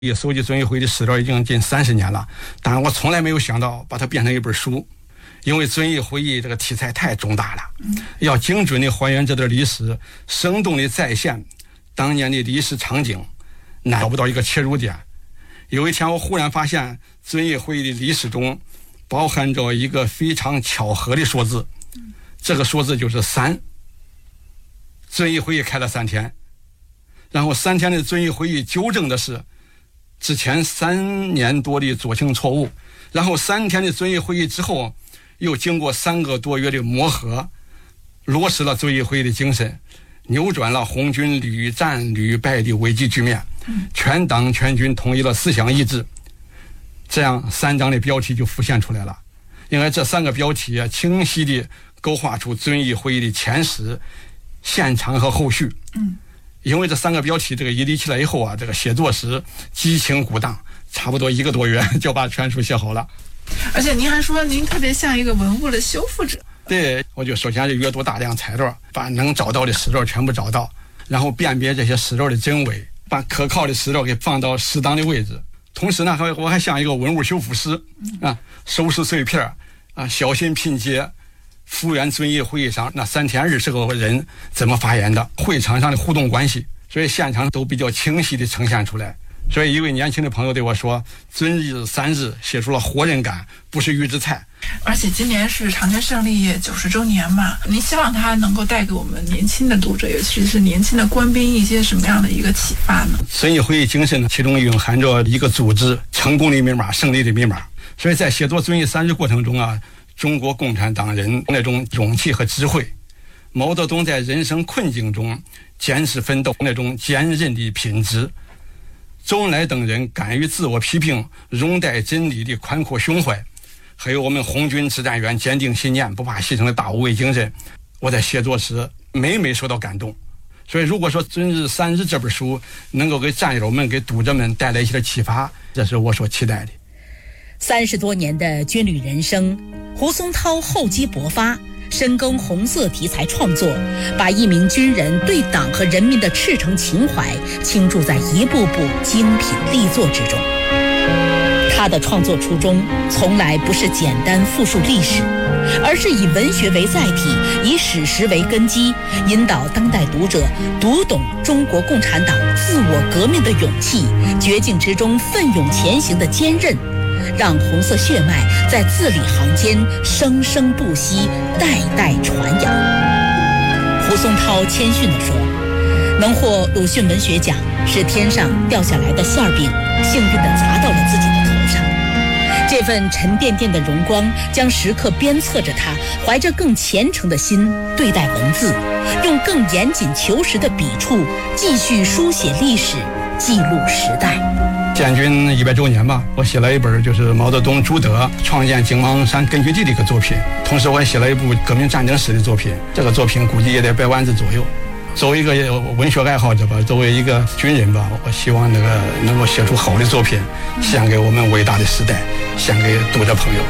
也搜集遵义会的史料已经近30年了，但我从来没有想到把它变成一本书，因为遵义会议这个题材太重大了，要精准的还原这段历史，生动的再现当年的历史场景，找不到一个切入点。有一天我忽然发现遵义会议的历史中包含着一个非常巧合的数字，这个数字就是3。遵义会议开了3天，然后3天的遵义会议纠正的是之前3年多的左倾错误，然后3天的遵义会议之后，又经过3个多月的磨合，落实了遵义会议的精神，扭转了红军屡战屡败的危机局面，全党全军统一了思想意志。这样3章的标题就浮现出来了，因为这3个标题清晰地勾画出遵义会议的前史、现场和后续。因为这3个标题这个一立起来以后这个写作时激情鼓荡，差不多1个多月就把全书写好了。 而且您还说您特别像一个文物的修复者。 对，我就首先是阅读大量材料，把能找到的史料全部找到，然后辨别这些史料的真伪，把可靠的史料给放到适当的位置。同时呢，我还像一个文物修复师收拾碎片小心拼接，复原遵义会议上那3天20个人怎么发言的，会场上的互动关系，所以现场都比较清晰地呈现出来。所以一位年轻的朋友对我说，遵义3日写出了活人感，不是预制菜。 而且今年是长春胜利90周年嘛，您希望它能够带给我们年轻的读者，尤其是年轻的官兵一些什么样的一个启发呢？ 遵义会议精神其中蕴含着一个组织成功的密码、胜利的密码。所以在写作遵义3日过程中中国共产党人那种勇气和智慧，毛泽东在人生困境中坚持奋斗那种坚韧的品质，周恩来等人敢于自我批评、容待真理的宽阔胸怀，还有我们红军指战员坚定信念、不怕牺牲的大无畏精神，我在写作时每受到感动。所以如果说遵义3日这本书能够给战友们、给读者们带来一些启发，这是我所期待的。 30多年的军旅人生，胡松涛厚积薄发，深耕红色题材创作，把一名军人对党和人民的赤诚情怀倾注在一部部精品力作之中。他的创作初衷从来不是简单复述历史，而是以文学为载体，以史实为根基，引导当代读者读懂中国共产党自我革命的勇气，绝境之中奋勇前行的坚韧，让红色血脉在字里行间生生不息，代代传扬。胡松涛谦逊地说，能获鲁迅文学奖是天上掉下来的馅饼，幸运地砸到了自己的头上。这份沉甸甸的荣光将时刻鞭策着他，怀着更虔诚的心对待文字，用更严谨求实的笔触继续书写历史，记录时代。 建军100周年吧，我写了一本就是毛泽东、朱德创建井冈山根据地的一个作品，同时我也写了一部革命战争史的作品，这个作品估计也得100万字左右。作为一个文学爱好者吧，作为一个军人吧，我希望能够写出好的作品，献给我们伟大的时代，献给读者朋友。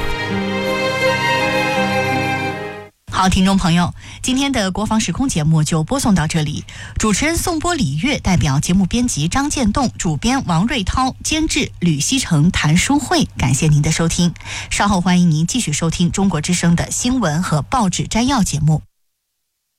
好，听众朋友，今天的国防时空节目就播送到这里。主持人宋波、李月，代表节目编辑张建栋，主编王瑞涛，监制吕希成、谭淑慧，感谢您的收听。稍后欢迎您继续收听中国之声的新闻和报纸摘要节目。